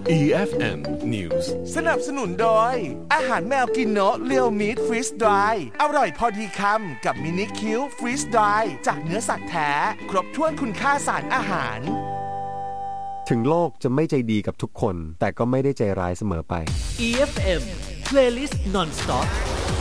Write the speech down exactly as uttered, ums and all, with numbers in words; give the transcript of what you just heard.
อี เอฟ เอ็ม News สนับสนุนโดยอาหารแมวกินโนะเรียวมีทฟรีสดรายอร่อยพอดีคำกับมินิคิวฟรีสดรายจากเนื้อสัตว์แท้ครบถ้วนคุณค่าสารอาหารถึงโลกจะไม่ใจดีกับทุกคนแต่ก็ไม่ได้ใจร้ายเสมอไปอี เอฟ เอ็ม Playlist Non-Stop